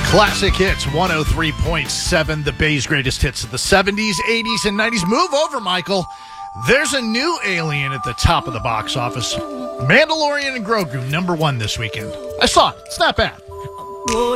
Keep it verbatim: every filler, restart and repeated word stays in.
Classic Hits one oh three point seven, the Bay's greatest hits of the seventies, eighties, and nineties. Move over, Michael. There's a new alien at the top of the box office. Mandalorian and Grogu, number one this weekend. I saw it. It's not bad.